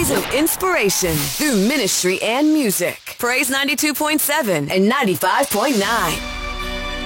Praise and inspiration through ministry and music. Praise 92.7 and 95.9.